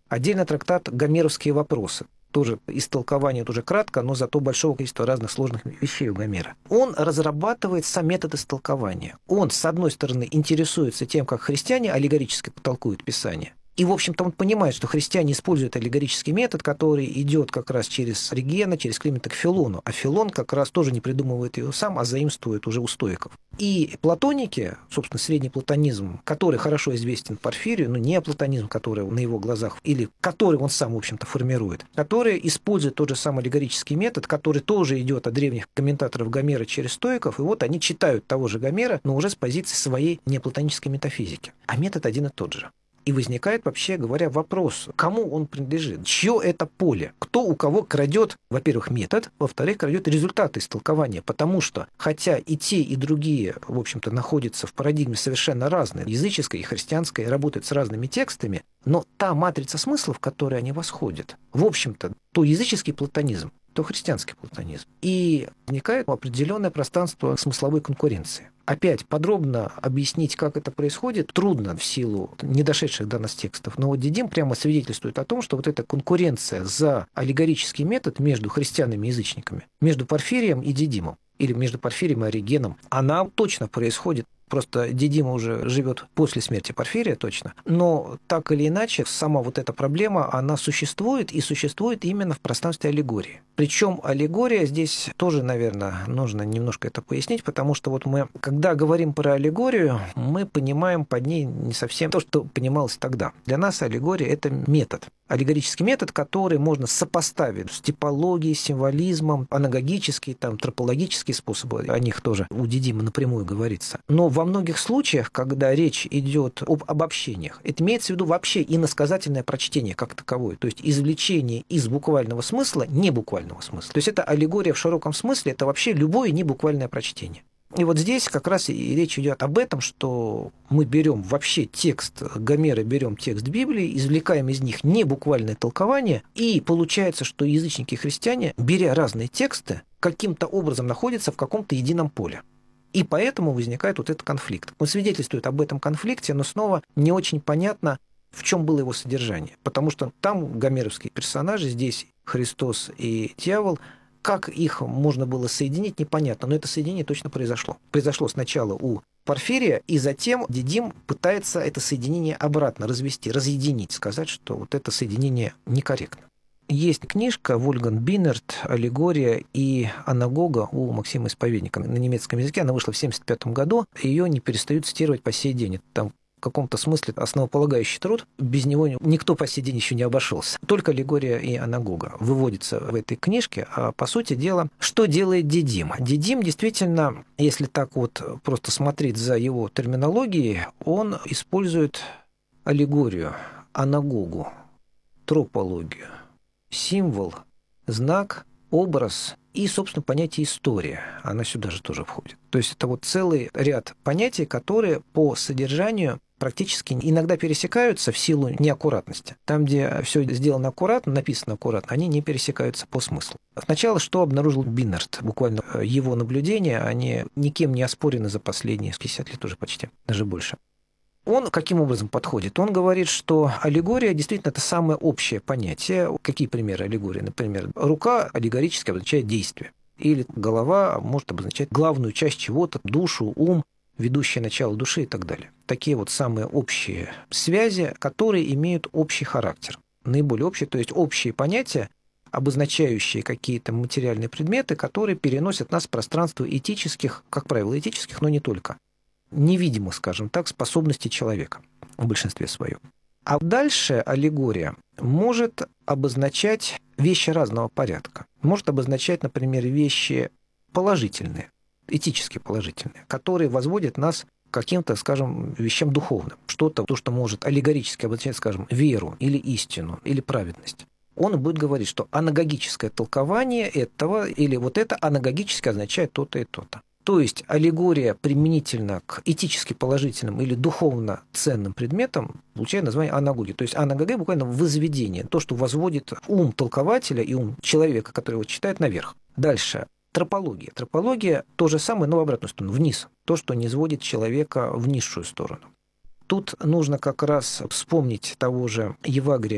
Отдельно трактат «Гомеровские вопросы». Тоже истолкование тоже кратко, но зато большого количества разных сложных вещей у Гомера. Он разрабатывает сам метод истолкования. Он, с одной стороны, интересуется тем, как христиане аллегорически толкуют Писание. И, в общем-то, он понимает, что христиане используют аллегорический метод, который идет как раз через Оригена, через Климента к Филону. А Филон как раз тоже не придумывает его сам, а заимствует уже у стоиков. И платоники, собственно, средний платонизм, который хорошо известен Порфирию, но не платонизм, который на его глазах, или который он сам, в общем-то, формирует, которые используют тот же самый аллегорический метод, который тоже идет от древних комментаторов Гомера через стоиков, и вот они читают того же Гомера, но уже с позиции своей неплатонической метафизики. А метод один и тот же. И возникает, вообще говоря, вопрос, кому он принадлежит, чье это поле, кто у кого крадет, во-первых, метод, во-вторых, крадет результаты истолкования, потому что, хотя и те, и другие, в общем-то, находятся в парадигме совершенно разной, языческой и христианской, работают с разными текстами, но та матрица смыслов, в которой они восходят, в общем-то, то языческий платонизм, то христианский платонизм. И возникает определенное пространство смысловой конкуренции. Опять подробно объяснить, как это происходит, трудно в силу недошедших до нас текстов. Но вот Дидим прямо свидетельствует о том, что вот эта конкуренция за аллегорический метод между христианами и язычниками, между Порфирием и Дидимом, или между Порфирием и Оригеном, она точно происходит. Просто Дидим уже живет после смерти Порфирия, точно. Но так или иначе, сама вот эта проблема, она существует, и существует именно в пространстве аллегории. Причем аллегория здесь тоже, наверное, нужно немножко это пояснить, потому что вот мы, когда говорим про аллегорию, мы понимаем под ней не совсем то, что понималось тогда. Для нас аллегория – это метод. Аллегорический метод, который можно сопоставить с типологией, символизмом, анагогические, там, тропологические способы, о них тоже у Дидима напрямую говорится. Но во многих случаях, когда речь идет об обобщениях, это имеется в виду вообще иносказательное прочтение как таковое, то есть извлечение из буквального смысла небуквального смысла. То есть это аллегория в широком смысле, это вообще любое небуквальное прочтение. И вот здесь как раз и речь идет об этом, что мы берем вообще текст Гомера, берем текст Библии, извлекаем из них небуквальное толкование, и получается, что язычники и христиане, беря разные тексты, каким-то образом находятся в каком-то едином поле. И поэтому возникает вот этот конфликт. Он свидетельствует об этом конфликте, но снова не очень понятно, в чем было его содержание. Потому что там гомеровские персонажи, здесь Христос и дьявол, как их можно было соединить, непонятно, но это соединение точно произошло. Произошло сначала у Порфирия, и затем Дидим пытается это соединение обратно развести, разъединить, сказать, что вот это соединение некорректно. Есть книжка Вольфганг Бинерт «Аллегория и анагога» у Максима Исповедника на немецком языке. Она вышла в 1975 году. Ее не перестают цитировать по сей день. Там в каком-то смысле основополагающий труд. Без него никто по сей день еще не обошелся. Только аллегория и анагога выводится в этой книжке. А по сути дела, что делает Дидим? Дидим действительно, если так вот просто смотреть за его терминологией, он использует аллегорию, анагогу, тропологию, символ, знак, образ и, собственно, понятие история. Она сюда же тоже входит. То есть это вот целый ряд понятий, которые по содержанию практически иногда пересекаются в силу неаккуратности. Там, где все сделано аккуратно, написано аккуратно, они не пересекаются по смыслу. Сначала что обнаружил Биннерт? Буквально его наблюдения, они никем не оспорены за последние 50 лет уже почти, даже больше. Он каким образом подходит? Он говорит, что аллегория действительно это самое общее понятие. Какие примеры аллегории? Например, рука аллегорически обозначает действие. Или голова может обозначать главную часть чего-то, душу, ум, ведущее начало души и так далее. Такие вот самые общие связи, которые имеют общий характер. Наиболее общие, то есть общие понятия, обозначающие какие-то материальные предметы, которые переносят нас в пространство этических, как правило, этических, но не только, невидимых, скажем так, способностей человека в большинстве своем. А дальше аллегория может обозначать вещи разного порядка. Может обозначать, например, вещи положительные, этически положительные, которые возводят нас к каким-то, скажем, вещам духовным. Что-то, то, что может аллегорически обозначать, скажем, веру или истину, или праведность. Он будет говорить, что анагогическое толкование этого или вот это анагогически означает то-то и то-то. То есть аллегория применительно к этически положительным или духовно ценным предметам получает название анагоги. То есть анагога буквально возведение, то, что возводит ум толкователя и ум человека, который его читает, наверх. Дальше. Тропология. Тропология то же самое, но в обратную сторону, вниз. То, что низводит человека в низшую сторону. Тут нужно как раз вспомнить того же Евагрия